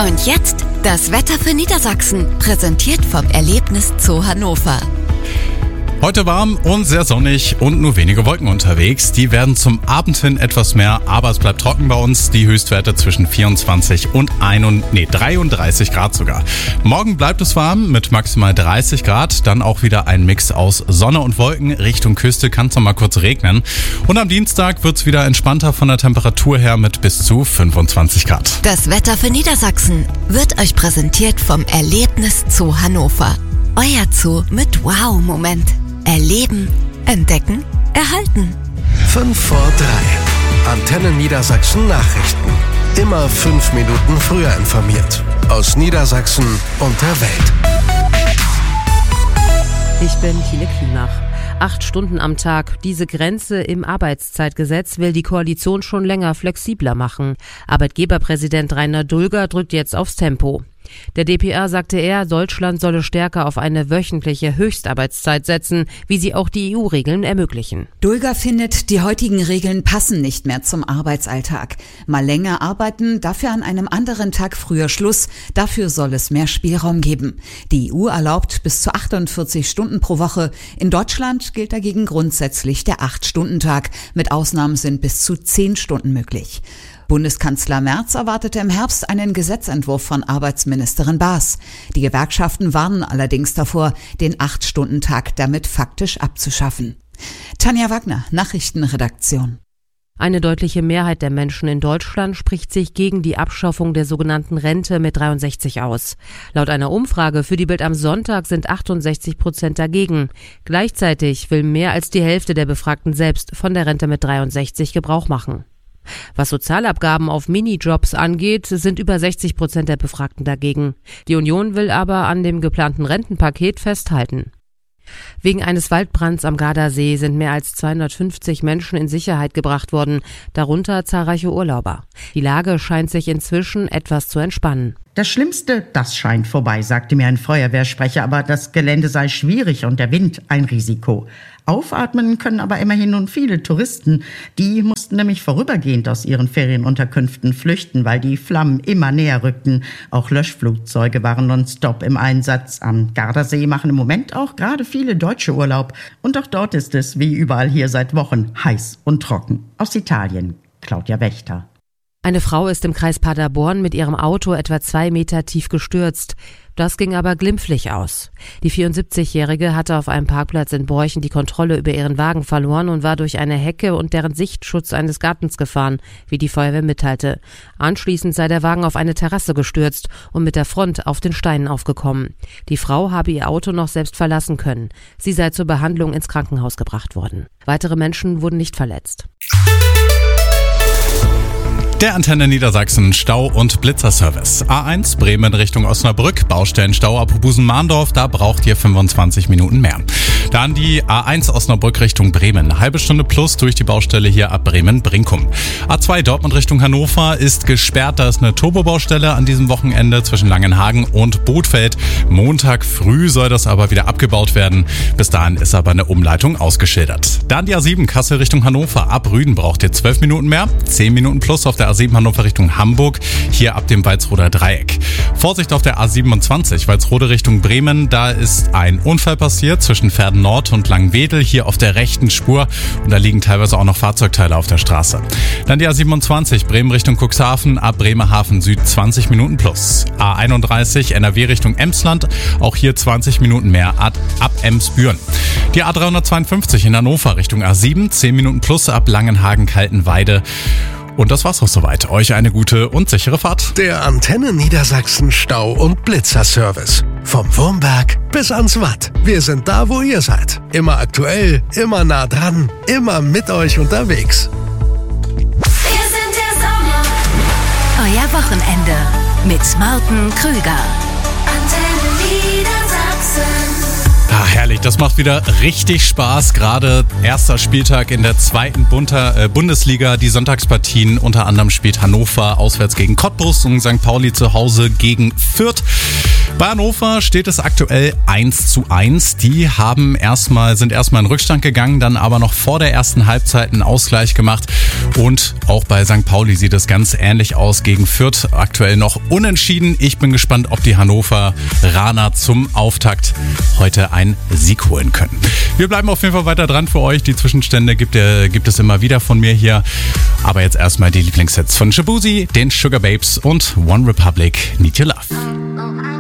Und jetzt das Wetter für Niedersachsen, präsentiert vom Erlebnis Zoo Hannover. Heute warm und sehr sonnig und nur wenige Wolken unterwegs. Die werden zum Abend hin etwas mehr, aber es bleibt trocken bei uns. Die Höchstwerte zwischen 24 und 33 Grad sogar. Morgen bleibt es warm mit maximal 30 Grad. Dann auch wieder ein Mix aus Sonne und Wolken. Richtung Küste kann es noch mal kurz regnen. Und am Dienstag wird es wieder entspannter von der Temperatur her mit bis zu 25 Grad. Das Wetter für Niedersachsen wird euch präsentiert vom Erlebnis Zoo Hannover. Euer Zoo mit Wow-Moment. Erleben, entdecken, erhalten. 5 vor 3. Antenne Niedersachsen Nachrichten. Immer 5 Minuten früher informiert. Aus Niedersachsen und der Welt. Ich bin Tine Kühnach. 8 Stunden am Tag. Diese Grenze im Arbeitszeitgesetz will die Koalition schon länger flexibler machen. Arbeitgeberpräsident Rainer Dulger drückt jetzt aufs Tempo. Der dpr sagte Deutschland solle stärker auf eine wöchentliche Höchstarbeitszeit setzen, wie sie auch die EU-Regeln ermöglichen. Dulger findet, die heutigen Regeln passen nicht mehr zum Arbeitsalltag. Mal länger arbeiten, dafür an einem anderen Tag früher Schluss. Dafür soll es mehr Spielraum geben. Die EU erlaubt bis zu 48 Stunden pro Woche. In Deutschland gilt dagegen grundsätzlich der 8-Stunden-Tag. Mit Ausnahmen sind bis zu 10 Stunden möglich. Bundeskanzler Merz erwartete im Herbst einen Gesetzentwurf von Arbeitsministerin Baas. Die Gewerkschaften warnen allerdings davor, den 8-Stunden-Tag damit faktisch abzuschaffen. Tanja Wagner, Nachrichtenredaktion. Eine deutliche Mehrheit der Menschen in Deutschland spricht sich gegen die Abschaffung der sogenannten Rente mit 63 aus. Laut einer Umfrage für die Bild am Sonntag sind 68% dagegen. Gleichzeitig will mehr als die Hälfte der Befragten selbst von der Rente mit 63 Gebrauch machen. Was Sozialabgaben auf Minijobs angeht, sind über 60% der Befragten dagegen. Die Union will aber an dem geplanten Rentenpaket festhalten. Wegen eines Waldbrands am Gardasee sind mehr als 250 Menschen in Sicherheit gebracht worden, darunter zahlreiche Urlauber. Die Lage scheint sich inzwischen etwas zu entspannen. Das Schlimmste, das scheint vorbei, sagte mir ein Feuerwehrsprecher, aber das Gelände sei schwierig und der Wind ein Risiko. Aufatmen können aber immerhin nun viele Touristen. Die mussten nämlich vorübergehend aus ihren Ferienunterkünften flüchten, weil die Flammen immer näher rückten. Auch Löschflugzeuge waren nonstop im Einsatz. Am Gardasee machen im Moment auch gerade viele Deutsche Urlaub. Und auch dort ist es, wie überall hier seit Wochen, heiß und trocken. Aus Italien, Claudia Wächter. Eine Frau ist im Kreis Paderborn mit ihrem Auto etwa 2 Meter tief gestürzt. Das ging aber glimpflich aus. Die 74-Jährige hatte auf einem Parkplatz in Borchen die Kontrolle über ihren Wagen verloren und war durch eine Hecke und deren Sichtschutz eines Gartens gefahren, wie die Feuerwehr mitteilte. Anschließend sei der Wagen auf eine Terrasse gestürzt und mit der Front auf den Steinen aufgekommen. Die Frau habe ihr Auto noch selbst verlassen können. Sie sei zur Behandlung ins Krankenhaus gebracht worden. Weitere Menschen wurden nicht verletzt. Der Antenne Niedersachsen Stau- und Blitzerservice. A1 Bremen Richtung Osnabrück, Baustellenstau ab Busen-Mahndorf, da braucht ihr 25 Minuten mehr. Dann die A1 Osnabrück Richtung Bremen, halbe Stunde plus durch die Baustelle hier ab Bremen-Brinkum. A2 Dortmund Richtung Hannover ist gesperrt, da ist eine Turbobaustelle an diesem Wochenende zwischen Langenhagen und Bothfeld. Montag früh soll das aber wieder abgebaut werden. Bis dahin ist aber eine Umleitung ausgeschildert. Dann die A7 Kassel Richtung Hannover, ab Rüden braucht ihr 12 Minuten mehr, 10 Minuten plus auf der A7 Hannover Richtung Hamburg, hier ab dem Walsroder Dreieck. Vorsicht auf der A27 Walsrode Richtung Bremen, da ist ein Unfall passiert zwischen Verden Nord und Langwedel, hier auf der rechten Spur und da liegen teilweise auch noch Fahrzeugteile auf der Straße. Dann die A27 Bremen Richtung Cuxhaven, ab Bremerhaven Süd 20 Minuten plus. A31 NRW Richtung Emsland, auch hier 20 Minuten mehr ab Emsbüren. Die A352 in Hannover Richtung A7, 10 Minuten plus ab Langenhagen-Kaltenweide. Und das war's auch soweit. Euch eine gute und sichere Fahrt. Der Antenne Niedersachsen Stau- und Blitzerservice. Vom Wurmberg bis ans Watt. Wir sind da, wo ihr seid. Immer aktuell, immer nah dran, immer mit euch unterwegs. Wir sind der Sommer. Euer Wochenende mit Martin Krüger. Antenne Niedersachsen. Ah, herrlich, das macht wieder richtig Spaß. Gerade erster Spieltag in der 2. Bundesliga. Die Sonntagspartien, unter anderem spielt Hannover auswärts gegen Cottbus und St. Pauli zu Hause gegen Fürth. Bei Hannover steht es aktuell 1:1. Die sind erstmal in Rückstand gegangen, dann aber noch vor der ersten Halbzeit einen Ausgleich gemacht. Und auch bei St. Pauli sieht es ganz ähnlich aus gegen Fürth. Aktuell noch unentschieden. Ich bin gespannt, ob die Hannoveraner zum Auftakt heute einen Sieg holen können. Wir bleiben auf jeden Fall weiter dran für euch. Die Zwischenstände gibt es immer wieder von mir hier. Aber jetzt erstmal die Lieblingssets von Shabuzi, den Sugar Babes und One Republic, Need Your Love.